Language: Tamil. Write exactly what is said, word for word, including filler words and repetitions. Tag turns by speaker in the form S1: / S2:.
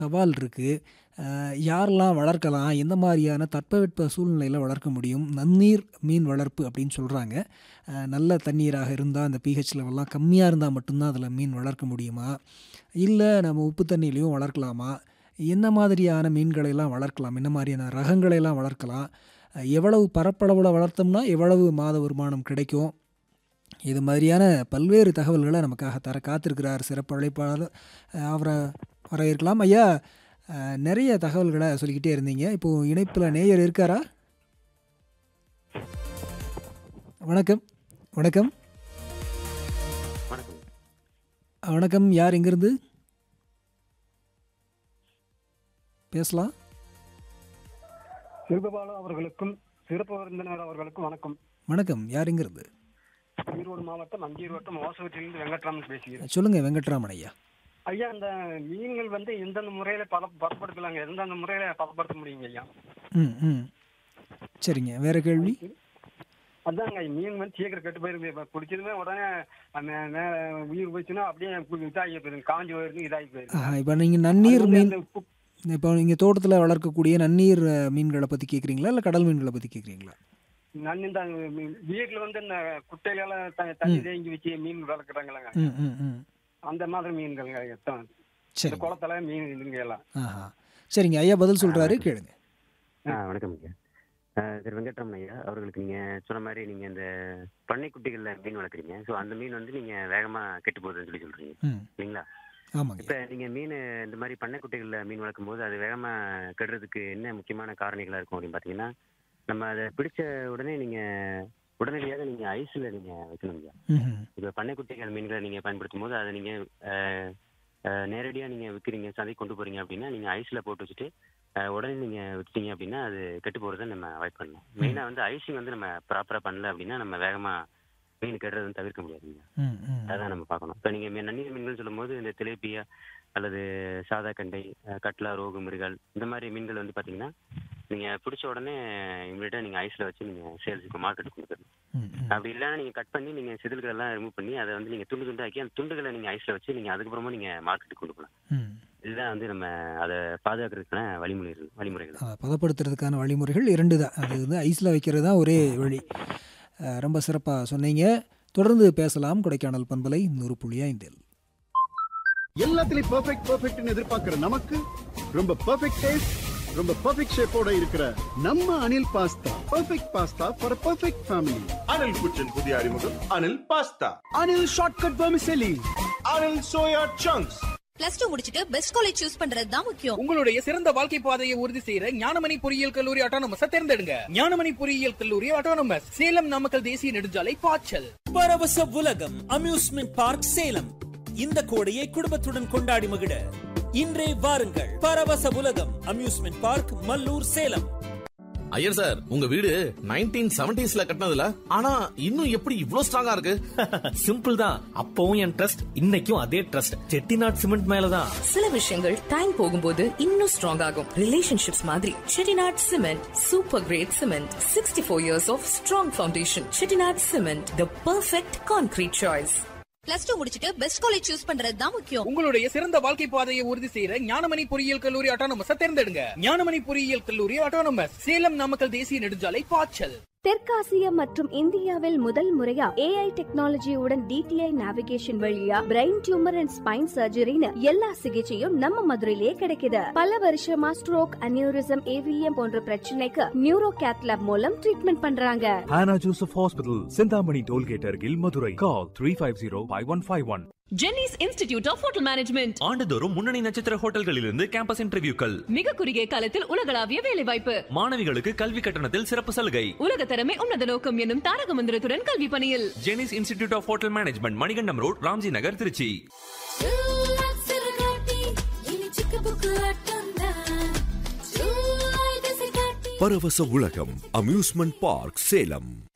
S1: சவால் இருக்குது. யாரெல்லாம் வளர்க்கலாம், எந்த மாதிரியான தட்பவெட்ப சூழ்நிலையில் வளர்க்க முடியும்? நன்னீர் மீன் வளர்ப்பு அப்படின்னு சொல்கிறாங்க. நல்ல தண்ணீராக இருந்தால் அந்த பிஹெச் லெவல்லாம் கம்மியாக இருந்தால் மட்டும்தான் அதில் மீன் வளர்க்க முடியுமா, இல்லை நம்ம உப்பு தண்ணியிலையும் வளர்க்கலாமா, என்ன மாதிரியான மீன்களையெல்லாம் வளர்க்கலாம், என்ன மாதிரியான ரகங்களையெல்லாம் வளர்க்கலாம், எவ்வளவு பரப்பளவில் வளர்த்தோம்னா எவ்வளவு மாத வருமானம் கிடைக்கும், இது மாதிரியான பல்வேறு தகவல்களை நமக்காக தர காத்திருக்கிறார் சிறப்பு அழைப்பாளர். அவரை வரவேற்கலாம். ஐயா, நிறைய தகவல்களை சொல்லிக்கிட்டே இருந்தீங்க. இப்போது இணைப்பில் நேயர் இருக்காரா? வணக்கம். வணக்கம். வணக்கம். யார் எங்கிருந்து பேசலாம்?
S2: சிறுபாலு அவர்களுக்கும் சிறப்பு விருந்தினர் அவர்களுக்கும் வணக்கம்.
S1: வணக்கம். யார் எங்கிருந்து?
S2: ஈரோடு மாவட்டம் அஞ்சூர் வட்டம் ஓசவத்திலிருந்து வெங்கட்ராமன் பேசுகிறேன்.
S1: சொல்லுங்க வெங்கட்ராமன் ஐயா.
S2: ஐயா, இந்த மீன்கள் வந்து எந்தெந்த முறையில பத பதப்படுத்தலாங்க, எந்தெந்த முறையில பதப்படுத்த முடியுங்க ஐயா? ம்
S1: ம் சரிங்க. வேற கேள்வி?
S2: அதாங்க, மீன் வந்து சீக்கிரம் கெட்டு போயிருது, பிடிச்சதுமே உடனே உயிர் போச்சுன்னா அப்படியே இதாகி போயிருங்க, காஞ்சி போயிருக்கு, இதாகி போயிருக்கு.
S1: இப்போ நீங்கள் நன்னீர் மீன், இப்போ நீங்கள் தோட்டத்தில் வளர்க்கக்கூடிய நன்னீர் மீன்களை பற்றி கேட்குறீங்களா இல்லை கடல் மீன்களை பற்றி கேட்குறீங்களா?
S2: நான் இந்த வீட்டுல வந்து இந்த குட்டையில தண்ணி தேங்கி வச்சு மீன் வளர்க்குறாங்களங்க, அந்த மாதிரி மீன்கள் குளத்துல மீன் இதுங்க எல்லாம்.
S1: சரிங்க ஐயா, பதில் சொல்றாரு, கேளுங்க.
S3: வணக்கம் ஐயா. திரு வெங்கட்ராமன் ஐயா அவர்களுக்கு நீங்க சொன்ன மாதிரி நீங்க இந்த பண்ணைக்குட்டிகள்ல மீன் வளர்க்குறீங்க. ஸோ அந்த மீன் வந்து நீங்க வேகமா கெட்டு போகுதுன்னு சொல்லி சொல்றீங்க இல்லைங்களா? இப்ப நீங்க மீன் இந்த மாதிரி பண்ணைக்குட்டிகள்ல மீன் வளர்க்கும் போது அது வேகமா கெடுறதுக்கு என்ன முக்கியமான காரணிகளா இருக்கும் அப்படின்னு பாத்தீங்கன்னா, நம்ம அதை பிடிச்ச உடனே நீங்க உடனடியாக நீங்க ஐஸ்ல நீங்க வைக்கணும் ஐயா. இப்ப பண்ணைக்குட்டிகள் மீன்களை நீங்க பயன்படுத்தும் போது அதை நீங்க நேரடியா நீங்க விற்கிறீங்க, சந்தை கொண்டு போறீங்க அப்படின்னா நீங்க ஐஸ்ல போட்டு வச்சுட்டு உடனே நீங்க விட்டீங்க அப்படின்னா அது கெட்டு போறதை நம்ம அவாய்ட் பண்ணணும். மெயினா வந்து ஐசிங் வந்து நம்ம ப்ராப்பரா பண்ணல அப்படின்னா நம்ம வேகமா மீன் கெடுறதுன்னு தவிர்க்க முடியாதுங்க. அதான் நம்ம பார்க்கணும். இப்போ நீங்க நன்னீர் மீன்கள் சொல்லும் போது இந்த திலேபியா அல்லது சாதா கண்டை, கட்லா, ரோகு, மிருகல் இந்த மாதிரி மீன்கள் வந்து பாத்தீங்கன்னா நீங்க பிடிச்ச உடனே இமீடியட்டா நீங்க ஐஸ்ல வச்சு நீங்க சேல்ஸ் மார்க்கெட்டுக்கு கொடுத்துருங்க. அப்படி இல்லைன்னா நீங்க கட் பண்ணி நீங்க செதில்கள் எல்லாம் ரிமூவ் பண்ணி அதை வந்து நீங்க துண்டு துண்டாக்கி அந்த துண்டுகளை நீங்க ஐஸ்ல வச்சு நீங்க அதுக்கப்புறமா நீங்க மார்க்கெட்டுக்கு கொண்டு போகலாம். இதுதான் வந்து நம்ம அதை பாதுகாக்கிறதுக்கான வழிமுறைகள் வழிமுறைகள்
S1: பதப்படுத்துறதுக்கான வழிமுறைகள் இரண்டு தான். அது வந்து ஐஸ்ல வைக்கிறது தான் ஒரே வழி. ரொம்ப சிறப்பாக சொன்னீங்க. தொடர்ந்து பேசலாம். கொடைக்கானல் பண்பலை நூறு புள்ளி ஐந்தில்
S4: எல்லாத்துலயும் பெர்ஃபெக்ட் பெர்ஃபெக்ட்னு எதிர்பார்க்கிற நமக்கு ரொம்ப பெர்ஃபெக்ட் டேஸ்ட், ரொம்ப பெர்ஃபெக்ட் ஷேப்போட இருக்கிற நம்ம Anil pasta. Perfect pasta for perfect family.
S5: Anil குச்சின் புதிய அறிமுகம் Anil pasta.
S4: Anil shortcut vermicelli.
S5: Anil soya chunks.
S6: Plus two முடிச்சிட்டு பெஸ்ட் காலேஜ் சூஸ் பண்றது தான் முக்கியம்.
S7: உங்களுடைய சிறந்த வாழ்க்கை பாதையை உறுதி செய்யற ஞானமணி பொறியியல் கல்லூரி ஆட்டோனமஸ் தேர்ந்தெடுங்க. ஞானமணி பொறியியல் கல்லூரி ஆட்டோனமஸ், சேலம் நாமக்கல் தேசிய நெடுஞ்சாலை பாய்ச்சல்.
S8: பரவச உலகம் அம்யூஸ்மெண்ட் பார்க் சேலம். இந்த கோடையை குடும்பத்துடன் கொண்டாடி மகிழ இன்றே வாருங்கள். பரவச உலகம் amusement park, Mallur, Salem.
S9: Iyer sir, உங்க வீடு நைன்டீன் செவன்டீஸ்ல கட்டினதுல, ஆனா இன்னும் எப்படி இவ்ளோ ஸ்ட்ராங்கா இருக்கு?
S10: சிம்பிள் தான். அப்பவும் என் ட்ரஸ்ட், இன்னைக்கும் அதே ட்ரஸ்ட். செட்டிநாட் சிமெண்ட் மேலதான்.
S11: சில விஷயங்கள் டைம் போகும்போது இன்னும் ஸ்ட்ராங் ஆகும். ரிலேஷன்ஷிப்ஸ் மாதிரி Chettinad cement super great cement. Sixty four years of strong foundation. Chettinad cement, the perfect concrete choice.
S6: Plus two முடிச்சிட்டு பெஸ்ட் காலேஜ் சூஸ் பண்றது தான் முக்கியம்.
S7: உங்களுடைய சிறந்த வாழ்க்கை பாதையை உறுதி செய்யற ஞானமணி பொறியியல் கல்லூரி ஆட்டோனமஸ் தேர்ந்தெடுங்க. ஞானமணி பொறியியல் கல்லூரி ஆட்டோனமஸ், சேலம் நாமக்கல் தேசிய நெடுஞ்சாலை பாய்ச்சல்.
S12: தெற்காசியா மற்றும் இந்தியாவில் முதல் முறையா ஏஐ டெக்னாலஜியுடன் டிடிஐ நேவிகேஷன் வழியா பிரெயின் டியூமர் அண்ட் ஸ்பைன் சர்ஜரின்னு எல்லா சிகிச்சையும் நம்ம மதுரையிலேயே கிடைக்குது. பல வருஷமா ஸ்ட்ரோக், அனியூரிசம், ஏவிஎம் போன்ற பிரச்சனைக்கு நியூரோ கேத் லேப் மூலம் ட்ரீட்மெண்ட் பண்றாங்க.
S13: Hannah Joseph hospital, Chintamani tollgate அருகில், மதுரை. கால் three five zero five one five one.
S14: Jenneys institute of hotel management.
S15: ஆண்டுதோறும் முன்னணி நட்சத்திர ஹோட்டல்களிலிருந்து கேம்பஸ் இன்டர்வியூக்கள்.
S14: மிக குறுகிய காலத்தில் உலகளாவிய வேலை வாய்ப்பு.
S15: மாணவிகளுக்கு கல்வி கட்டணத்தில் சிறப்பு சலுகை.
S14: உலக தரமே உன்னத நோக்கம் என்னும் தாரக மந்திரத்துடன் கல்வி பணியில்.
S15: Jenneys institute of hotel management, Manikandam road, Ramji நகர், திருச்சி.
S16: பரவச உலகம் அம்யூஸ்மெண்ட் பார்க் சேலம்.